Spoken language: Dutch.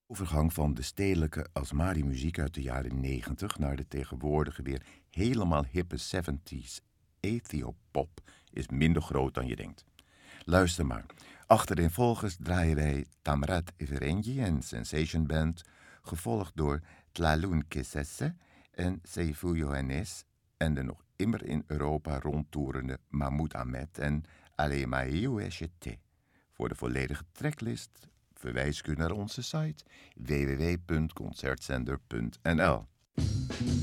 Overgang van de stedelijke Asmari-muziek uit de jaren 90 naar de tegenwoordige weer helemaal hippe 70s Ethiopop is minder groot dan je denkt. Luister maar. Achtereenvolgens draaien wij Tamrat Everengi en Sensation Band, gevolgd door Tlalun Kesesse en Seifu Johannes en de nog immer in Europa rondtoerende Mahmoud Ahmed en Alemahiou Eshete. Voor de volledige tracklist verwijs ik u naar onze site www.concertzender.nl.